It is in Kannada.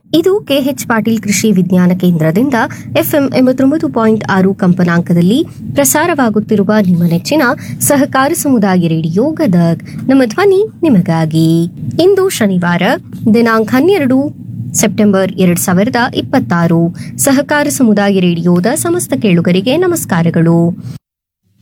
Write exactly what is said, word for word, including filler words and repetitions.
ಇದು ಕೆಎಚ್ ಪಾಟೀಲ್ ಕೃಷಿ ವಿಜ್ಞಾನ ಕೇಂದ್ರದಿಂದ ಎಫ್ಎಂ ಎಂಬತ್ತೊಂಬತ್ತು ಪಾಯಿಂಟ್ ಆರು ಕಂಪನಾಂಕದಲ್ಲಿ ಪ್ರಸಾರವಾಗುತ್ತಿರುವ ನಿಮ್ಮ ನೆಚ್ಚಿನ ಸಹಕಾರ ಸಮುದಾಯ ರೇಡಿಯೋ ಗದಗ್. ನಮ್ಮ ಧ್ವನಿ ನಿಮಗಾಗಿ. ಇಂದು ಶನಿವಾರ ದಿನಾಂಕ ಹನ್ನೆರಡು ಸೆಪ್ಟೆಂಬರ್ ಎರಡ್ ಸಾವಿರದ ಇಪ್ಪತ್ತಾರು. ಸಹಕಾರ ಸಮುದಾಯ ರೇಡಿಯೋದ ಸಮಸ್ತ ಕೇಳುಗರಿಗೆ ನಮಸ್ಕಾರಗಳು.